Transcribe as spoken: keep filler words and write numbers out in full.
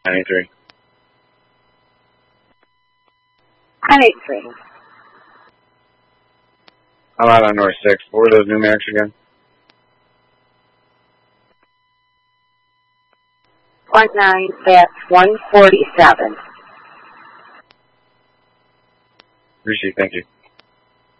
ninety-three. nine eight three. I'm out on North six. What were those numerics again? One nine, that's one forty-seven. Appreciate it. Thank you.